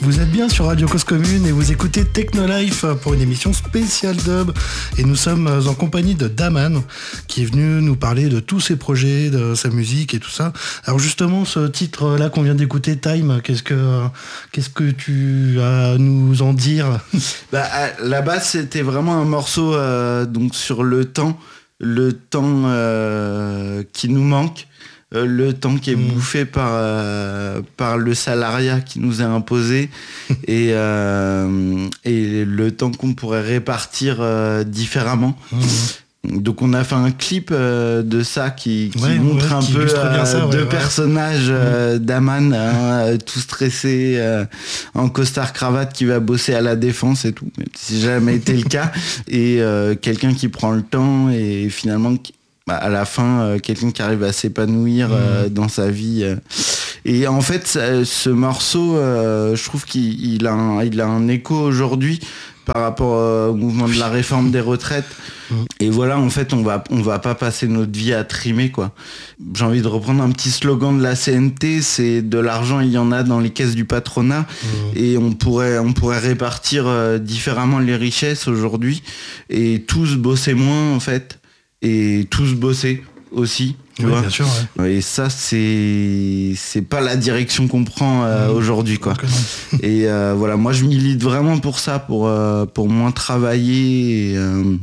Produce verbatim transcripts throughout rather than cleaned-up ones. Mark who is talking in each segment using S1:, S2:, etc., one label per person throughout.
S1: Vous êtes bien sur Radio Cause Commune et vous écoutez Technolife pour une émission spéciale dub. Et nous sommes en compagnie de Daman qui est venu nous parler de tous ses projets, de sa musique et tout ça. Alors justement, ce titre-là qu'on vient d'écouter, Time, qu'est-ce que, qu'est-ce que tu as à nous en dire?
S2: Bah, à la base, c'était vraiment un morceau euh, donc sur le temps, le temps euh, qui nous manque. Le temps qui est mmh. bouffé par, euh, par le salariat qui nous est imposé et, euh, et le temps qu'on pourrait répartir euh, différemment. Mmh. Donc on a fait un clip euh, de ça qui, qui ouais, montre ouais, un qui peu euh, ça, deux ouais, personnages ouais. euh, d'Aman, hein, tout stressé, euh, en costard cravate qui va bosser à la défense et tout, même si ça n'a jamais été le cas, et euh, quelqu'un qui prend le temps et finalement... Qui, Bah, à la fin, euh, quelqu'un qui arrive à s'épanouir euh, mmh. dans sa vie. Euh. Et en fait, ça, ce morceau, euh, je trouve qu'il il a, un, il a un écho aujourd'hui par rapport euh, au mouvement de la réforme des retraites. Mmh. Et voilà, en fait, on va, on va pas passer notre vie à trimer, quoi. J'ai envie de reprendre un petit slogan de la C N T, c'est de l'argent, il y en a dans les caisses du patronat. Mmh. Et on pourrait, on pourrait répartir euh, différemment les richesses aujourd'hui et tous bosser moins, en fait. Et tous bosser aussi, tu
S1: oui,
S2: vois.
S1: Bien sûr, ouais.
S2: Et ça, c'est c'est pas la direction qu'on prend euh, mmh, aujourd'hui, quoi. Et euh, voilà, moi, je milite vraiment pour ça, pour euh, pour moins travailler et, euh,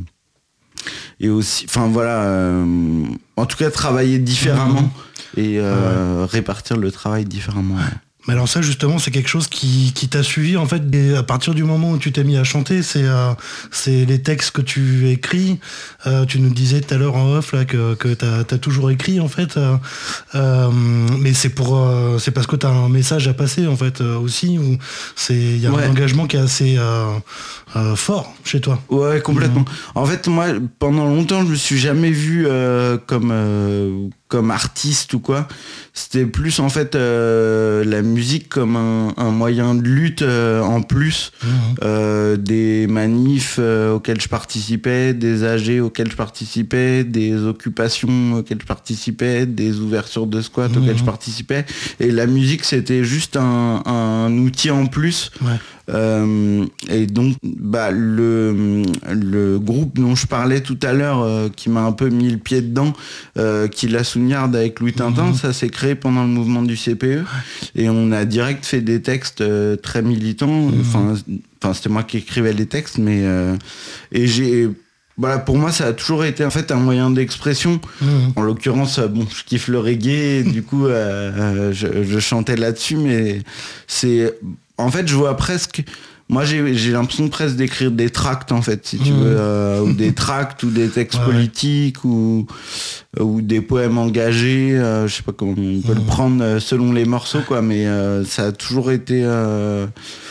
S2: et aussi, enfin voilà, euh, en tout cas travailler différemment mmh. et euh, ouais. répartir le travail différemment. Ouais.
S1: Mais alors ça justement c'est quelque chose qui, qui t'a suivi en fait à partir du moment où tu t'es mis à chanter, c'est euh, c'est les textes que tu écris. Euh, tu nous disais tout à l'heure en off là que, que t'as, t'as toujours écrit en fait, euh, euh, mais c'est pour euh, c'est parce que t'as un message à passer en fait euh, aussi, ou c'est il y a ouais. un engagement qui est assez euh, euh, fort chez toi.
S2: Ouais, complètement. Mmh. En fait moi pendant longtemps je me suis jamais vu euh, comme euh, comme artiste ou quoi. C'était plus en fait euh, la musique comme un, un moyen de lutte euh, en plus mmh. euh, des manifs euh, auxquels je participais, des A G auxquels je participais, des occupations auxquelles je participais, des ouvertures de squat mmh. auxquelles je participais. Et la musique c'était juste un, un outil en plus.
S1: Ouais.
S2: Euh, et donc bah, le, le groupe dont je parlais tout à l'heure euh, qui m'a un peu mis le pied dedans, euh, qui la Sougnarde avec Louis Tintin, mmh. ça s'est créé pendant le mouvement du C P E et on a direct fait des textes euh, très militants. Enfin, mmh. c'était moi qui écrivais les textes, mais euh, et j'ai voilà, pour moi ça a toujours été en fait un moyen d'expression. Mmh. En l'occurrence, bon, je kiffe le reggae, du coup euh, euh, je, je chantais là-dessus, mais c'est en fait je vois presque moi j'ai, j'ai l'impression presque d'écrire des tracts en fait, si tu mmh. veux, euh, ou des tracts ou des textes ouais, politiques ouais. ou ou des poèmes engagés, euh, je sais pas comment on peut mmh. le prendre selon les morceaux quoi, mais euh, ça a toujours été euh,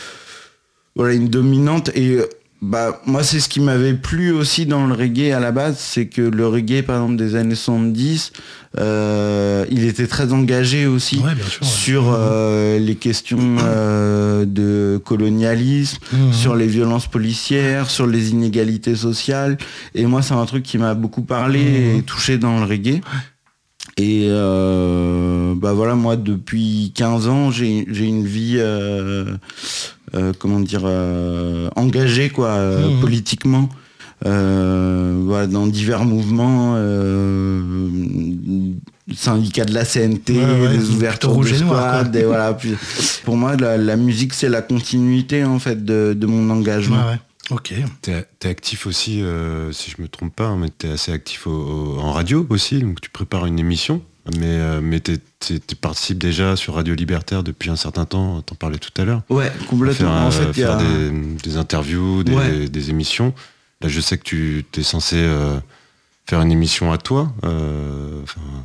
S2: voilà une dominante. Et bah moi c'est ce qui m'avait plu aussi dans le reggae à la base, c'est que le reggae par exemple des années soixante-dix euh, il était très engagé aussi
S1: ouais, bien sûr, ouais.
S2: sur euh, les questions euh, de colonialisme, mmh. sur les violences policières, sur les inégalités sociales, et moi c'est un truc qui m'a beaucoup parlé mmh. et touché dans le reggae. Et euh, bah voilà, moi depuis quinze ans j'ai, j'ai une vie euh, euh, comment dire euh, engagée quoi, euh, mmh. politiquement, euh, voilà, dans divers mouvements, euh, syndicats de la C N T, ouais, ouais, des ouvertures de squad, et voilà. Puis, pour moi la, la musique c'est la continuité en fait de, de mon engagement.
S1: Ouais, ouais. Ok.
S3: T'es, t'es actif aussi, euh, si je me trompe pas, hein, mais t'es assez actif au, au, en radio aussi, donc tu prépares une émission, mais, euh, mais t'es, t'es, tu participes déjà sur Radio Libertaire depuis un certain temps, t'en parlais tout à l'heure.
S2: Ouais, complètement.
S3: Faire,
S2: en fait,
S3: faire
S2: y a...
S3: des, des interviews, des,
S2: ouais.
S3: des, des émissions. Là, je sais que tu t'es censé euh, faire une émission à toi, euh,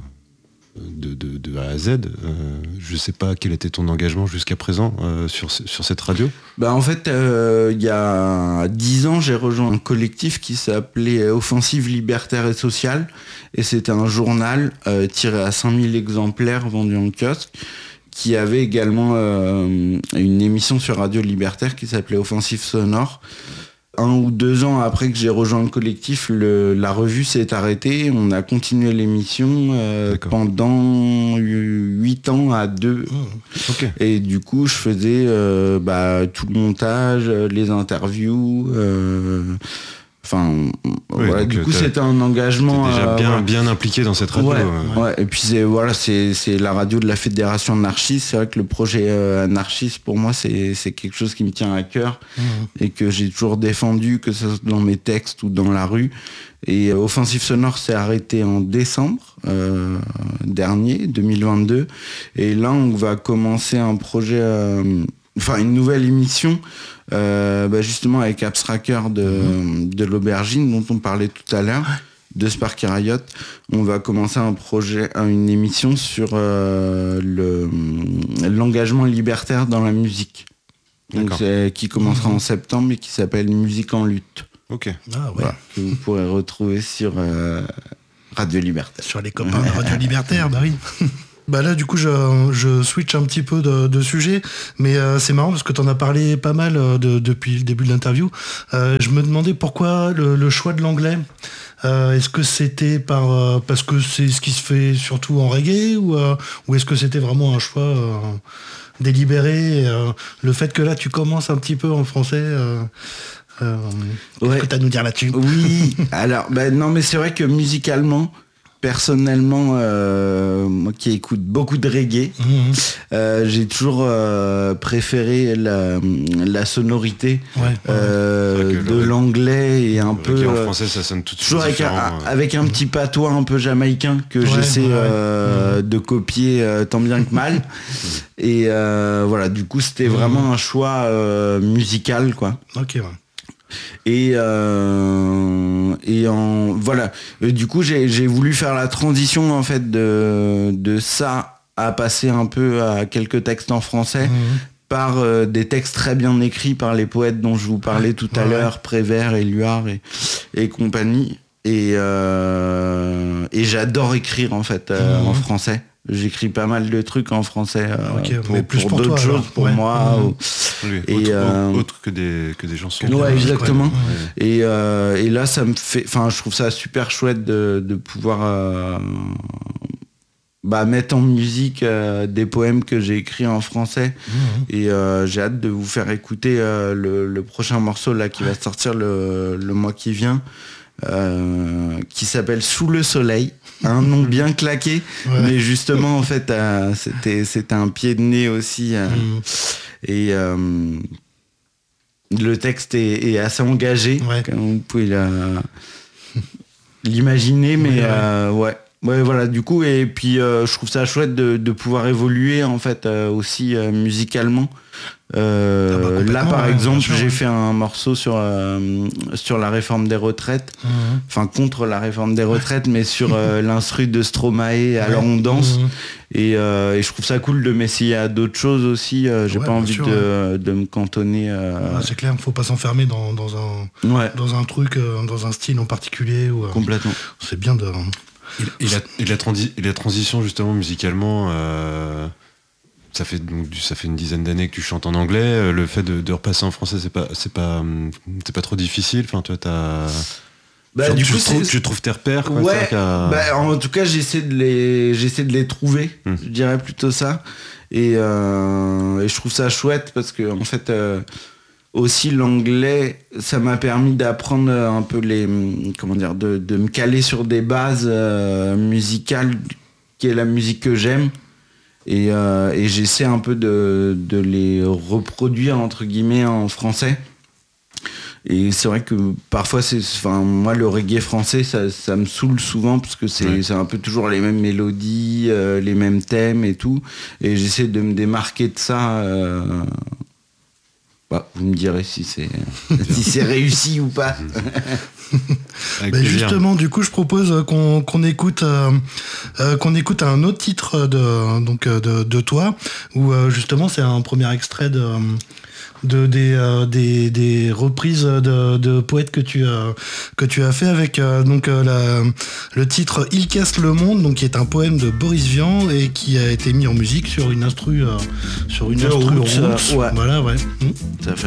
S3: de, de, de A à Z. Euh, je sais pas quel était ton engagement jusqu'à présent euh, sur, sur cette radio.
S2: Bah en fait, il euh, y a dix ans, j'ai rejoint un collectif qui s'appelait Offensive Libertaire et Sociale, et c'était un journal euh, tiré à cinq mille exemplaires vendus en kiosque, qui avait également euh, une émission sur Radio Libertaire qui s'appelait Offensive Sonore. un ou deux ans après que j'ai rejoint le collectif, le, la revue s'est arrêtée. On a continué l'émission euh, pendant huit ans à deux.
S3: Mmh. Okay.
S2: Et du coup, je faisais euh, bah, tout le montage, les interviews. Euh, Enfin, oui, voilà, du coup, c'était un engagement.
S3: Déjà bien,
S2: euh,
S3: bien impliqué dans cette radio.
S2: Ouais,
S3: euh.
S2: ouais. Et puis c'est voilà, c'est, c'est la radio de la Fédération Anarchiste. C'est vrai que le projet euh, anarchiste, pour moi, c'est, c'est quelque chose qui me tient à cœur mmh. et que j'ai toujours défendu, que ce soit dans mes textes ou dans la rue. Et euh, Offensive Sonore s'est arrêté en décembre euh, dernier, deux mille vingt-deux. Et là, on va commencer un projet, euh, enfin une nouvelle émission. Euh, bah justement avec Abstracker de, mmh. de l'Aubergine dont on parlait tout à l'heure, de Sparky Riot, on va commencer un projet, une émission sur euh, le, l'engagement libertaire dans la musique. Donc c'est, qui commencera mmh. en septembre et qui s'appelle Musique en lutte.
S3: Ok.
S1: Ah, ouais.
S2: Voilà, que vous pourrez retrouver sur euh, Radio Libertaire.
S1: Sur les copains de Radio Libertaire, bah oui. Bah là du coup je, je switch un petit peu de, de sujet, mais euh, c'est marrant parce que tu en as parlé pas mal euh, de, depuis le début de l'interview. Euh, je me demandais pourquoi le, le choix de l'anglais. Euh, est-ce que c'était par euh, parce que c'est ce qui se fait surtout en reggae ou, euh, ou est-ce que c'était vraiment un choix euh, délibéré euh, le fait que là tu commences un petit peu en français euh, euh, qu'est-ce
S2: ouais.
S1: que tu as à nous dire là-dessus?
S2: Oui, alors bah, non mais c'est vrai que musicalement personnellement, euh, moi qui écoute beaucoup de reggae, mmh. euh, j'ai toujours euh, préféré la, la sonorité ouais, euh, de le, l'anglais et un peu.
S3: En français, ça sonne tout de suite
S2: toujours avec un,
S3: ouais.
S2: avec un petit patois un peu jamaïcain que ouais, j'essaie ouais, euh, mmh. de copier euh, tant bien que mal. Et euh, voilà, du coup, c'était mmh. vraiment un choix euh, musical, quoi.
S1: Ok, ouais.
S2: Et, euh, et en voilà. Et du coup, j'ai, j'ai voulu faire la transition en fait de, de ça à passer un peu à quelques textes en français mmh. par euh, des textes très bien écrits par les poètes dont je vous parlais tout à ouais. l'heure, Prévert, Éluard et, et compagnie. Et, euh, et j'adore écrire en fait euh, mmh. en français. J'écris pas mal de trucs en français euh, okay, pour, plus pour, pour d'autres toi, choses alors. Pour ouais. moi. Mmh. Ou...
S3: Oui,
S2: et
S3: autre,
S2: euh...
S3: autre que des que des chansons.
S2: Ouais, exactement. Ouais. Et, euh, et là, ça me fait, enfin, je trouve ça super chouette de, de pouvoir euh, bah, mettre en musique euh, des poèmes que j'ai écrits en français. Mmh. Et euh, j'ai hâte de vous faire écouter euh, le, le prochain morceau là qui va sortir le, le mois qui vient. Euh, qui s'appelle Sous le soleil, un nom bien claqué, ouais. mais justement en fait euh, c'était c'était un pied de nez aussi euh, mmh. et euh, le texte est, est assez engagé, ouais. comme vous pouvez la, l'imaginer, mais ouais, euh, ouais. ouais voilà du coup et puis euh, je trouve ça chouette de, de pouvoir évoluer en fait euh, aussi euh, musicalement. Euh, ah bah là par ouais, exemple sûr, j'ai ouais. fait un morceau sur euh, sur la réforme des retraites mmh. enfin contre la réforme des retraites mais sur euh, l'instru de Stromae alors ouais. on danse mmh. et, euh, et je trouve ça cool de m'essayer à d'autres choses aussi euh, j'ai ouais, pas envie sûr, de, ouais. de me cantonner euh...
S1: ah, c'est clair, faut pas s'enfermer dans, dans un ouais. dans un truc euh, dans un style en particulier ou, euh,
S2: complètement
S1: c'est bien de
S3: et, et, la, et, la, transi- et la transition justement musicalement euh... Ça fait donc ça fait une dizaine d'années que tu chantes en anglais. Le fait de, de repasser en français, c'est pas c'est pas c'est pas trop difficile. Enfin, toi, t'as.
S2: Bah,
S3: genre,
S2: du
S3: tu,
S2: coup,
S3: trouves, tu trouves tes repères. Quoi,
S2: ouais. Bah, en tout cas, j'essaie de les j'essaie de les trouver. Hum. Je dirais plutôt ça. Et, euh, et je trouve ça chouette parce que en fait. Euh, aussi l'anglais, ça m'a permis d'apprendre un peu les comment dire, de, de me caler sur des bases euh, musicales, qui est la musique que j'aime. Et, euh, et j'essaie un peu de, de les reproduire entre guillemets en français. Et c'est vrai que parfois, c'est, enfin, moi le reggae français, ça, ça me saoule souvent parce que c'est, ouais. c'est un peu toujours les mêmes mélodies, euh, les mêmes thèmes et tout. Et j'essaie de me démarquer de ça. Euh... Bah, vous me direz si c'est, si c'est réussi ou pas.
S1: Bah justement, du coup, je propose qu'on, qu'on écoute euh, euh, qu'on écoute un autre titre de donc de, de toi, où euh, justement c'est un premier extrait de de des, euh, des des reprises de, de poètes que tu as que tu as fait avec euh, donc euh, la, le titre Il casse le monde, donc qui est un poème de Boris Vian et qui a été mis en musique sur une instru euh, sur une instru roots,
S2: ouais.
S1: Voilà, ouais.
S2: Mmh. Ça fait.